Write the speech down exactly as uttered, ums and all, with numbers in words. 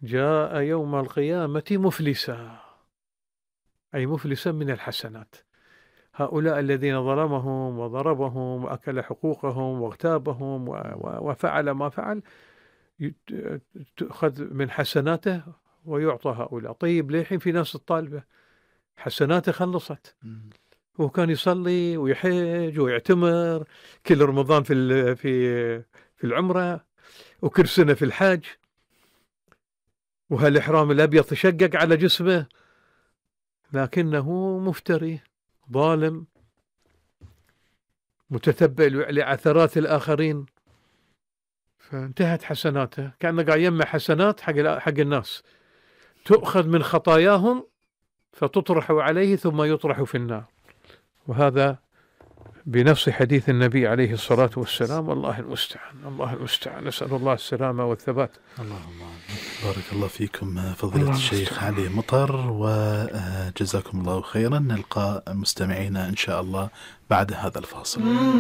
جاء يوم القيامة مفلسا، أي مفلسا من الحسنات. هؤلاء الذين ظلمهم وضربهم وأكل حقوقهم واغتابهم وفعل ما فعل تؤخذ من حسناته ويعطى هؤلاء. طيب للحين في ناس الطالبة حسناته خلصت، هو كان يصلي ويحج ويعتمر كل رمضان في في في العمرة وكل سنة في الحج، وهالإحرام الأبيض تشقق على جسمه، لكنه مفتري ظالم متتبع لعثرات الآخرين، فانتهت حسناته. كأنه قاعد يجمع حسنات حق حق الناس، تؤخذ من خطاياهم فتطرح عليه ثم يطرح في النار. وهذا بنفس حديث النبي عليه الصلاة والسلام. والله المستعان، الله المستعان، نسأل الله السلامة والثبات. اللهم بارك الله فيكم فضيلة الشيخ علي مطر، وجزاكم الله خيرا. نلقى مستمعينا إن شاء الله بعد هذا الفاصل.